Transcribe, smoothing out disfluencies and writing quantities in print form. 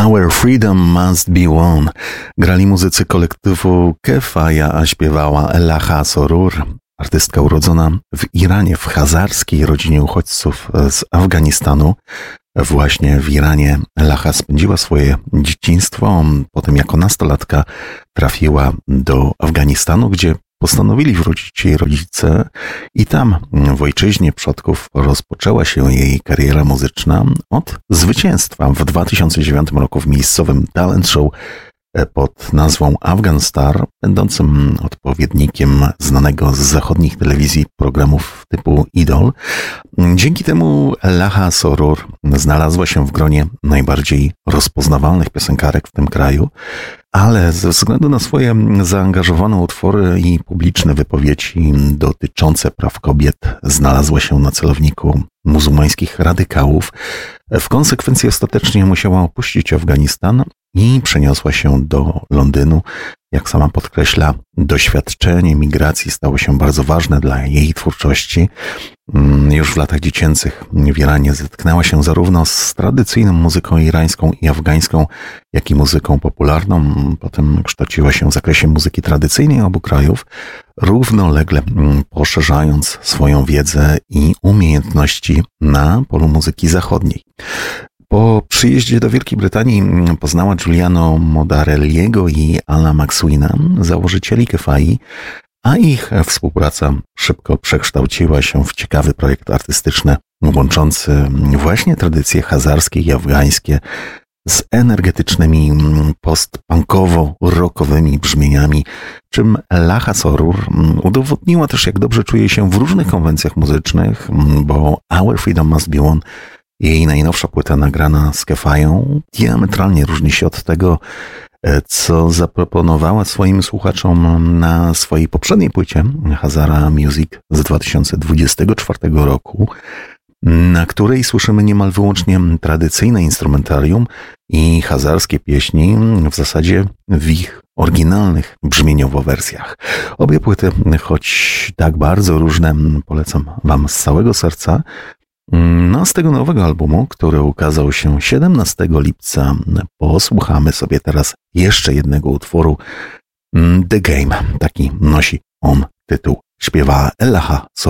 Our Freedom Must Be Won. Grali muzycy kolektywu Kefaya, a śpiewała Elaha Sorur, artystka urodzona w Iranie, w hazarskiej rodzinie uchodźców z Afganistanu. Właśnie w Iranie Elaha spędziła swoje dzieciństwo. Potem jako nastolatka trafiła do Afganistanu, gdzie postanowili wrócić jej rodzice i tam w ojczyźnie przodków rozpoczęła się jej kariera muzyczna od zwycięstwa w 2009 roku w miejscowym talent show pod nazwą Afghan Star, będącym odpowiednikiem znanego z zachodnich telewizji programów typu Idol. Dzięki temu Elaha Sorur znalazła się w gronie najbardziej rozpoznawalnych piosenkarek w tym kraju, ale ze względu na swoje zaangażowane utwory i publiczne wypowiedzi dotyczące praw kobiet znalazła się na celowniku muzułmańskich radykałów. W konsekwencji ostatecznie musiała opuścić Afganistan i przeniosła się do Londynu. Jak sama podkreśla, doświadczenie migracji stało się bardzo ważne dla jej twórczości. Już w latach dziecięcych w Iranie zetknęła się zarówno z tradycyjną muzyką irańską i afgańską, jak i muzyką popularną. Potem kształciła się w zakresie muzyki tradycyjnej obu krajów, równolegle poszerzając swoją wiedzę i umiejętności na polu muzyki zachodniej. Po przyjeździe do Wielkiej Brytanii poznała Giuliano Modarelliego i Ala McSweena, założycieli Kefai, a ich współpraca szybko przekształciła się w ciekawy projekt artystyczny łączący właśnie tradycje hazarskie i afgańskie z energetycznymi post-punkowo-rockowymi brzmieniami, czym Elaha Sorur udowodniła też, jak dobrze czuje się w różnych konwencjach muzycznych, bo Our Freedom Must Be Won, jej najnowsza płyta nagrana z Kefają, diametralnie różni się od tego, co zaproponowała swoim słuchaczom na swojej poprzedniej płycie Hazara Music z 2024 roku, na której słyszymy niemal wyłącznie tradycyjne instrumentarium i hazarskie pieśni, w zasadzie w ich oryginalnych brzmieniowo wersjach. Obie płyty, choć tak bardzo różne, polecam Wam z całego serca. No, z tego nowego albumu, który ukazał się 17 lipca, posłuchamy sobie teraz jeszcze jednego utworu. The Game, taki nosi on tytuł. Śpiewa Elaha Sorur.